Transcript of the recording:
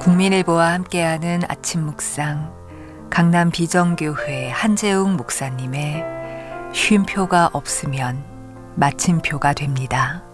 국민일보와 함께하는 아침 묵상, 강남 비정교회 한재웅 목사님의 쉼표가 없으면 마침표가 됩니다.